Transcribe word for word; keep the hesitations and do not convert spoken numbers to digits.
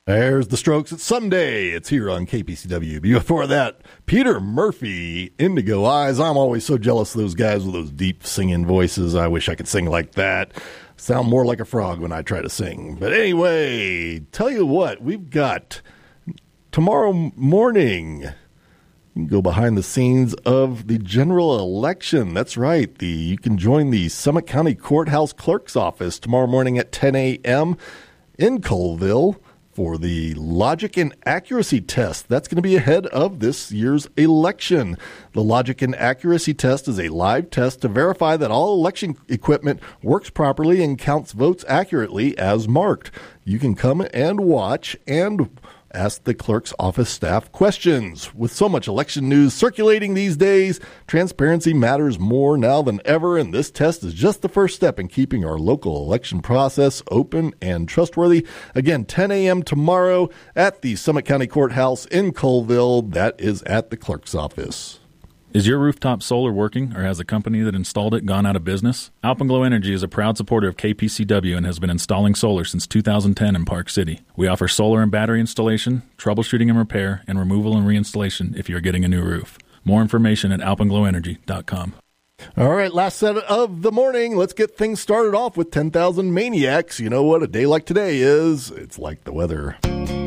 There's the Strokes. It's Sunday. It's here on K P C W. Before that, Peter Murphy, Indigo Eyes. I'm always so jealous of those guys with those deep singing voices. I wish I could sing like that. Sound more like a frog when I try to sing. But anyway, tell you what, we've got tomorrow morning. You can go behind the scenes of the general election. That's right. The you can join the Summit County Courthouse Clerk's Office tomorrow morning at ten a.m. in Colville for the Logic and Accuracy Test. That's going to be ahead of this year's election. The Logic and Accuracy Test is a live test to verify that all election equipment works properly and counts votes accurately as marked. You can come and watch and ask the clerk's office staff questions. With so much election news circulating these days, transparency matters more now than ever, and this test is just the first step in keeping our local election process open and trustworthy. Again, ten a.m. tomorrow at the Summit County Courthouse in Colville. That is at the clerk's office. Is your rooftop solar working, or has the company that installed it gone out of business? Alpenglow Energy is a proud supporter of K P C W and has been installing solar since two thousand ten in Park City. We offer solar and battery installation, troubleshooting and repair, and removal and reinstallation if you're getting a new roof. More information at alpenglow energy dot com. All right, last set of the morning. Let's get things started off with ten thousand Maniacs. You know what a day like today is? It's like the weather.